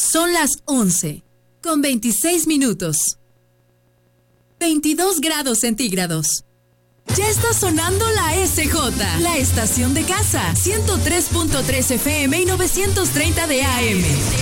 Son las 11:26. 22 grados centígrados. Ya está sonando la SJ, la estación de casa, 103.3 FM y 930 de AM.